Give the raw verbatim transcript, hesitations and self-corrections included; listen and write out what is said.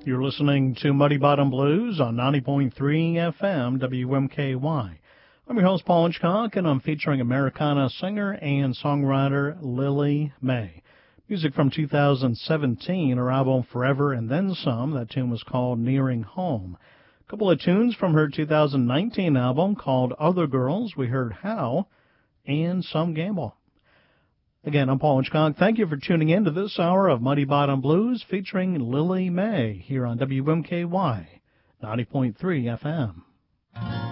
You're listening to Muddy Bottom Blues on ninety point three F M W M K Y. I'm your host, Paul Hitchcock, and I'm featuring Americana singer and songwriter Lily May. Music from two thousand seventeen, her album Forever and Then Some. That tune was called Nearing Home. A couple of tunes from her two thousand nineteen album called Other Girls. We heard How and Some Gamble. Again, I'm Paul Hitchcock. Thank you for tuning in to this hour of Muddy Bottom Blues featuring Lily May here on W M K Y ninety point three F M.